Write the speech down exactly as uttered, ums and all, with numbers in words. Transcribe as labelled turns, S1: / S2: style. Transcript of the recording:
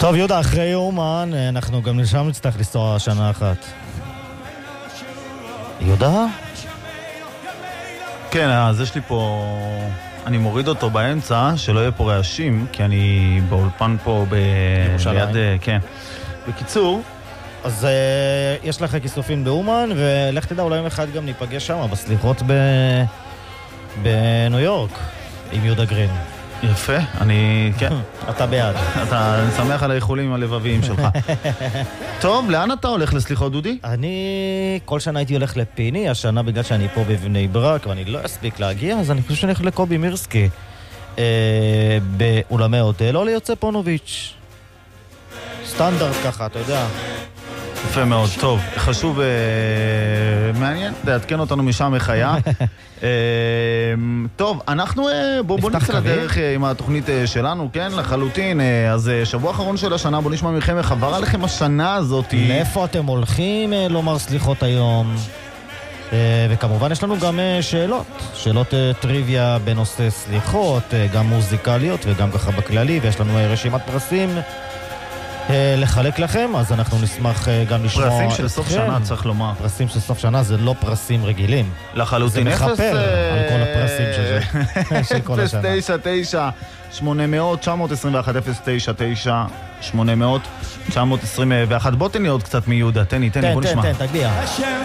S1: טוב, יהודה, אחרי אומן, אנחנו גם לשם נצטרך לנסוע שנה אחת. יהודה?
S2: כן, אז יש לי פה... אני מוריד אותו באמצע, שלא יהיה פה רעשים, כי אני באולפן פה ב...
S1: ירושלים.
S2: ליד... כן. בקיצור...
S1: אז uh, יש לך כיסופים באומן, ולך תדע, אולי יום אחד גם ניפגש שם, בסליחות ב... בניו יורק, עם יהודה גרין.
S2: יפה, אני... כן.
S1: אתה בעד.
S2: אתה שמח על האיחולים הלבביים שלך. טוב, לאן אתה הולך לסליחות, דודי?
S1: אני כל שנה הייתי הולך לפיני, השנה בגלל שאני פה בבני ברק, ואני לא אספיק להגיע, אז אני חושב שאני הולך לקובי מירסקי, אה, באולמי הוטל, או ליוצא פונוביץ'. סטנדרט ככה, אתה יודע.
S2: יפה מאוד, טוב, חשוב, אה, מעניין, תעדכן אותנו משם איך היה. אה, טוב, אנחנו, אה, בוא, בוא נצא לדרך אה, עם התוכנית אה, שלנו, כן, לחלוטין. אה, אז אה, שבוע האחרון של השנה, בוא נשמע מכם, איך עבר עליכם השנה הזאת.
S1: לאיפה אתם הולכים אה, לומר סליחות היום? אה, וכמובן יש לנו גם אה, שאלות, שאלות אה, טריוויה בנושא סליחות, אה, גם מוזיקליות וגם ככה בכללי, ויש לנו אה, רשימת פרסים לחלק לכם, אז אנחנו נשמח גם לשמוע אתכם.
S2: פרסים של סוף שנה, צריך לומר.
S1: פרסים של סוף שנה זה לא פרסים רגילים.
S2: לחלוטין.
S1: זה מחפר על כל הפרסים של כל השנה.
S2: אפס תשע תשע שמונה מאות תשע עשרים ואחת אפס תשע תשע שמונה מאות תשע עשרים ואחת. בוא תן לי עוד קצת מיהודה, תן לי, תן לי, בוא נשמע.
S1: תן, תן, תגביה.